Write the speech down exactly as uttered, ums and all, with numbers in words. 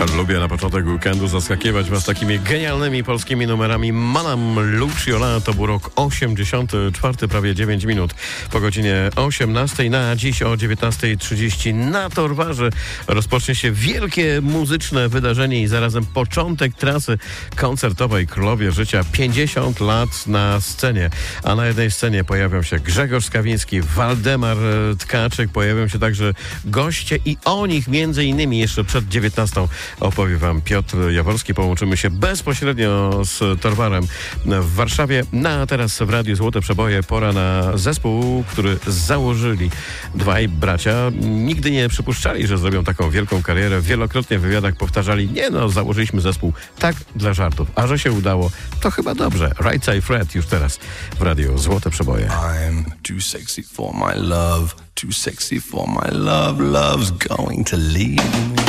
Lubię na początek weekendu zaskakiwać was takimi genialnymi polskimi numerami. Manam Luciola, to był rok osiemdziesiąty czwarty, prawie dziewięć minut po godzinie osiemnastej. Na dziś o dziewiętnasta trzydzieści na Torwarze rozpocznie się wielkie muzyczne wydarzenie i zarazem początek trasy koncertowej Królowie Życia. pięćdziesiąt lat na scenie, a na jednej scenie pojawią się Grzegorz Skawiński, Waldemar Tkaczyk, pojawią się także goście i o nich między innymi jeszcze przed dziewiętnastą opowie wam Piotr Jaworski. Połączymy się bezpośrednio z Torwarem w Warszawie. No a teraz w Radiu Złote Przeboje pora na zespół, który założyli dwaj bracia. Nigdy nie przypuszczali, że zrobią taką wielką karierę. Wielokrotnie w wywiadach powtarzali, nie no, założyliśmy zespół tak dla żartów. A że się udało, to chyba dobrze. Right Side Fred już teraz w Radiu Złote Przeboje. I'm too sexy for my love, too sexy for my love, love's going to leave me.